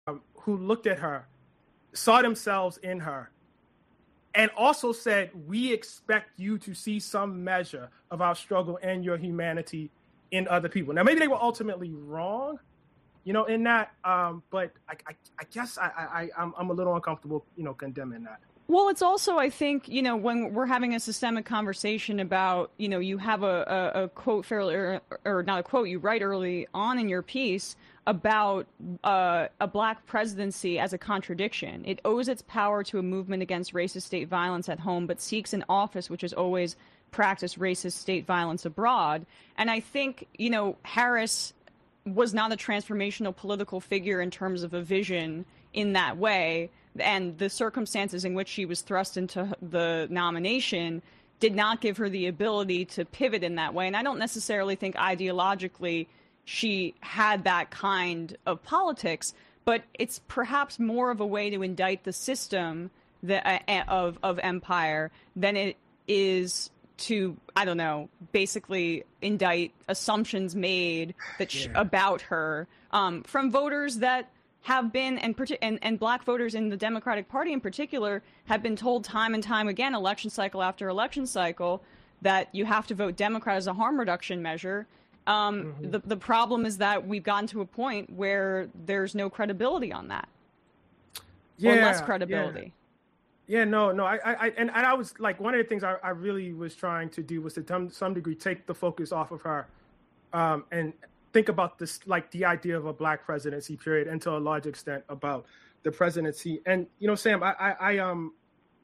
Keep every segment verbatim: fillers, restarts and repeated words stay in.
um, who looked at her, saw themselves in her, and also said, we expect you to see some measure of our struggle and your humanity in other people. Now, maybe they were ultimately wrong, you know, in that, um, but I, I, I guess I, I, I'm, I'm a little uncomfortable, you know, condemning that. Well, it's also, I think, you know, when we're having a systemic conversation about, you know, you have a, a, a quote fairly, or, or not a quote, you write early on in your piece about uh, a black presidency as a contradiction. It owes its power to a movement against racist state violence at home, but seeks an office which has always practiced racist state violence abroad. And I think, you know, Harris was not a transformational political figure in terms of a vision in that way. And the circumstances in which she was thrust into the nomination did not give her the ability to pivot in that way. And I don't necessarily think ideologically she had that kind of politics, but it's perhaps more of a way to indict the system that, uh, of, of empire than it is to, I don't know, basically indict assumptions made that sh- Yeah. about her um, from voters that have been, and, and and black voters in the Democratic Party in particular, have been told time and time again, election cycle after election cycle, that you have to vote Democrat as a harm reduction measure. Um, mm-hmm. the, the problem is that we've gotten to a point where there's no credibility on that. Yeah, or less credibility. Yeah, yeah no, no. I, I, and, and I was like, one of the things I, I really was trying to do was to some, some degree take the focus off of her um, and think about this, like the idea of a black presidency period, and to a large extent about the presidency. And, you know, Sam, I, I, I um,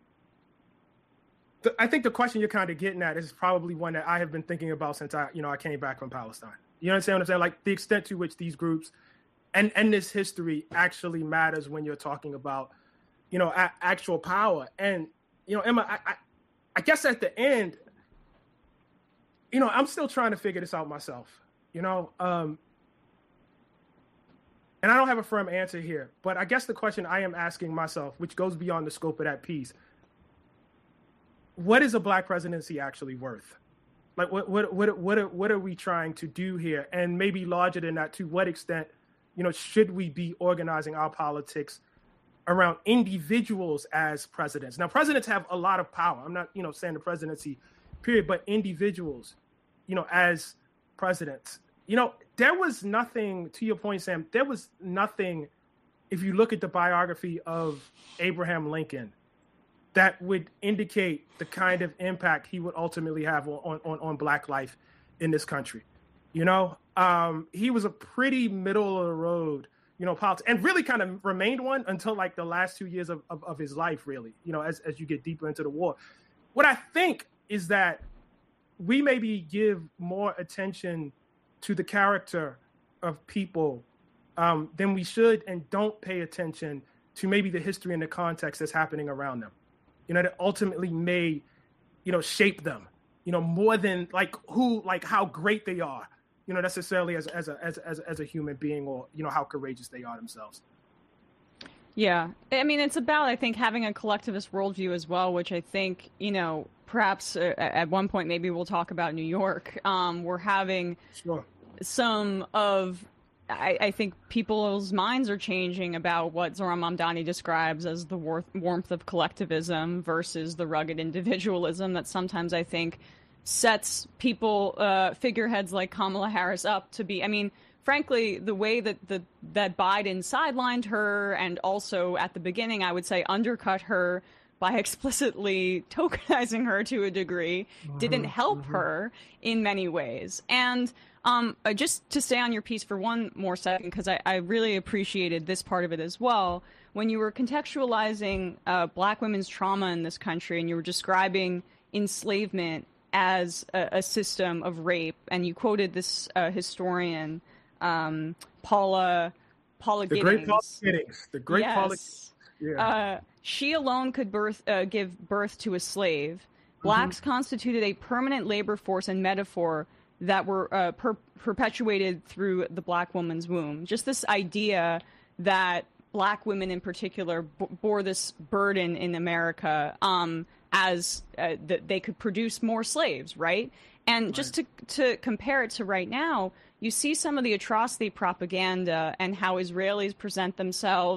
the, I think the question you're kind of getting at is probably one that I have been thinking about since I, you know, I came back from Palestine. You understand what I'm saying? Like the extent to which these groups and, and this history actually matters when you're talking about, you know, a, actual power. And, you know, Emma, I, I, I guess at the end, you know, I'm still trying to figure this out myself. You know, um, and I don't have a firm answer here, but I guess the question I am asking myself, which goes beyond the scope of that piece, what is a black presidency actually worth? Like, what what what what are, what are we trying to do here? And maybe larger than that, to what extent, you know, should we be organizing our politics around individuals as presidents? Now, presidents have a lot of power. I'm not, you know, saying the presidency, period, but individuals, you know, as presidents. You know, there was nothing, to your point, Sam, there was nothing, if you look at the biography of Abraham Lincoln, that would indicate the kind of impact he would ultimately have on, on, on black life in this country. You know, um, he was a pretty middle of the road, you know, politics, and really kind of remained one until like the last two years of, of, of his life, really, you know, as, as you get deeper into the war. What I think is that we maybe give more attention to the character of people um, than we should, and don't pay attention to maybe the history and the context that's happening around them, you know, that ultimately may, you know, shape them, you know, more than like who, like how great they are, you know, necessarily as, as a, as, as, as a human being, or, you know, how courageous they are themselves. Yeah. I mean, it's about, I think, having a collectivist worldview as well, which I think, you know, perhaps uh, at one point, maybe we'll talk about New York. Um, we're having sure. some of, I, I think people's minds are changing about what Zohran Mamdani describes as the war- warmth of collectivism versus the rugged individualism that sometimes I think sets people, uh, figureheads like Kamala Harris up to be, I mean, frankly, the way that the that Biden sidelined her, and also at the beginning, I would say, undercut her by explicitly tokenizing her to a degree, mm-hmm, didn't help mm-hmm. her in many ways. And um, just to stay on your piece for one more second, because I, I really appreciated this part of it as well, when you were contextualizing uh, black women's trauma in this country, and you were describing enslavement as a, a system of rape, and you quoted this uh, historian, um, Paula, Paula the Giddings. Great Paula Giddings. The great yes. Paula Yeah. Uh, she alone could birth, uh, give birth to a slave. Blacks mm-hmm. constituted a permanent labor force and metaphor that were uh, per- perpetuated through the black woman's womb. Just this idea that black women in particular b- bore this burden in America um, as uh, that they could produce more slaves, right? And right. just to to compare it to right now, you see some of the atrocity propaganda and how Israelis present themselves